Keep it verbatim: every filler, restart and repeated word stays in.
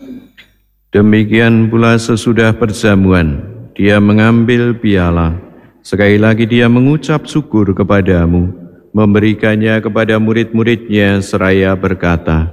Demikian pula sesudah perjamuan, dia mengambil piala. Sekali lagi dia mengucap syukur kepadamu, memberikannya kepada murid-muridnya seraya berkata,